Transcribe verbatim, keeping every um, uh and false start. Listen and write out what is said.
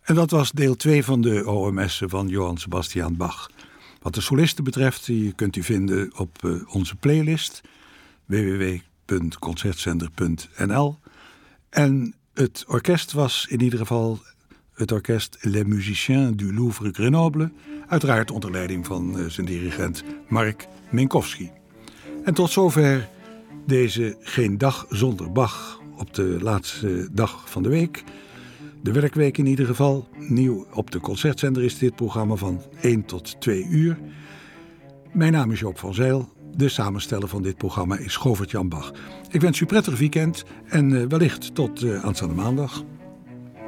En dat was deel twee van de O M S'en van Johann Sebastian Bach. Wat de solisten betreft, die kunt u vinden op uh, onze playlist w w w punt concertzender punt n l. En het orkest was in ieder geval het orkest Les Musiciens du Louvre Grenoble, uiteraard onder leiding van uh, zijn dirigent Mark Minkowski. En tot zover deze Geen Dag Zonder Bach op de laatste dag van de week. De werkweek in ieder geval. Nieuw op de Concertzender is dit programma van één tot twee uur. Mijn naam is Joop van Zijl. De samensteller van dit programma is Govert-Jan Bach. Ik wens u een prettig weekend en wellicht tot uh, aanstaande maandag.